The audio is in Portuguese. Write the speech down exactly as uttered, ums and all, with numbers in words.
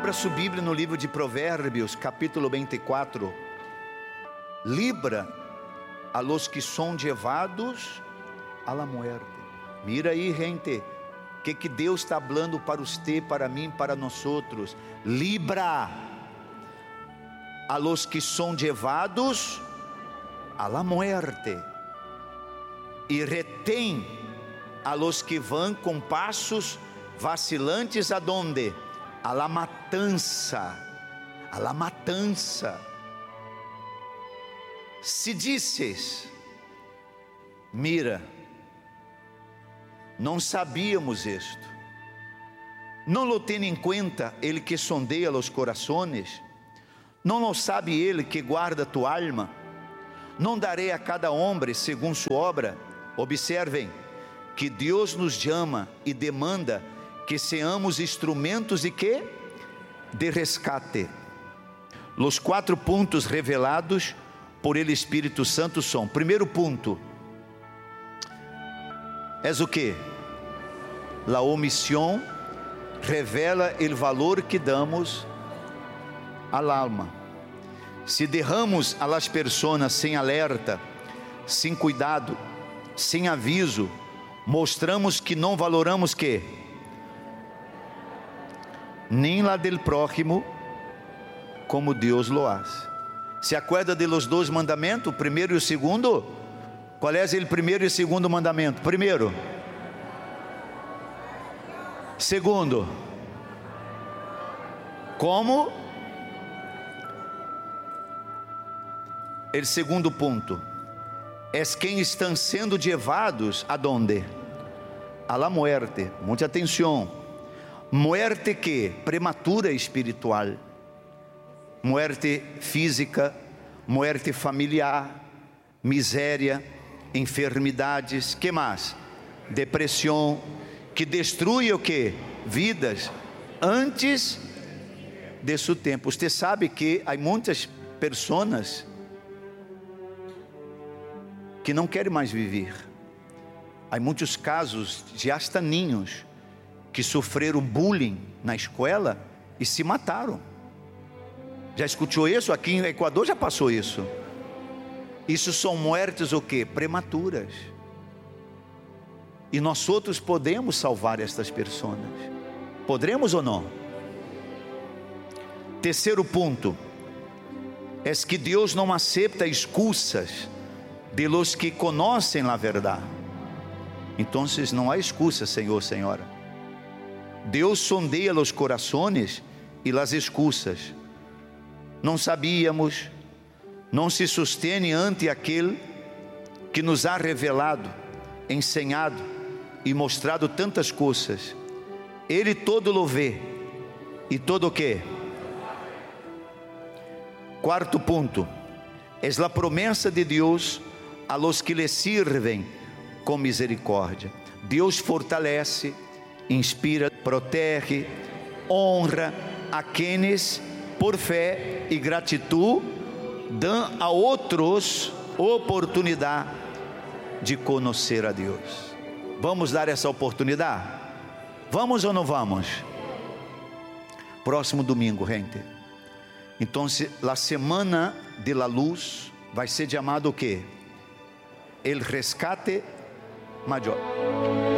Abra sua Bíblia no livro de Provérbios, capítulo vinte e quatro. Libra a los que son llevados a la muerte. Mira aí, gente, o que que Deus está falando para você, para mim, para nós outros. Libra a los que son llevados a la muerte e retém a los que vão com passos vacilantes aonde? A la matança, a la matança. Se disses, mira, não sabíamos isto, não lo tem em conta ele que sondeia os corações, não lo sabe ele que guarda tu alma, não darei a cada homem segundo sua obra. Observem que Deus nos chama e demanda que seamos instrumentos de quê? De resgate. Os quatro pontos revelados por ele Espírito Santo são: primeiro ponto, é o que? La omissão revela o valor que damos al alma. Se derramos a las pessoas sem alerta, sem cuidado, sem aviso, mostramos que não valoramos que? Nem la del prójimo, como Deus lo hace. Se acuerda de los dois mandamentos, o primeiro e o segundo? Qual é o primeiro e o segundo mandamento? Primeiro. Segundo. Como? O segundo ponto é quem estão sendo levados aonde? A la muerte. Muita atenção. Muerte que? Prematura espiritual, muerte física, muerte familiar, miséria, enfermidades, que mais? Depressão, que destrui o que? Vidas antes de seu tempo. Você sabe que há muitas pessoas que não querem mais viver. Há muitos casos de hasta ninhos que sofreram bullying na escola e se mataram. Já escutou isso? Aqui no Equador já passou isso. Isso são mortes o quê? Prematuras. E nós outros podemos salvar estas pessoas. Podremos ou não? Terceiro ponto é que Deus não aceita excusas de los que conhecem a verdade. Então não há excusa, Senhor, Senhora. Deus sondeia os corações e as excusas. Não sabíamos, não se sustene ante aquele que nos ha revelado, ensinado e mostrado tantas coisas. Ele todo lo vê e todo o que? Quarto ponto, é a promessa de Deus a los que lhe sirvem com misericórdia. Deus fortalece, inspira, protege, honra a quienes por fé e gratidão dão a outros oportunidade de conhecer a Deus. Vamos dar essa oportunidade? Vamos ou não vamos? Próximo domingo, gente. Então, a semana de la luz vai ser chamado o quê? El rescate maior.